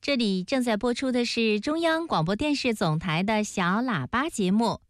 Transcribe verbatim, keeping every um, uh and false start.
这里正在播出的是中央广播电视总台的小喇叭节目，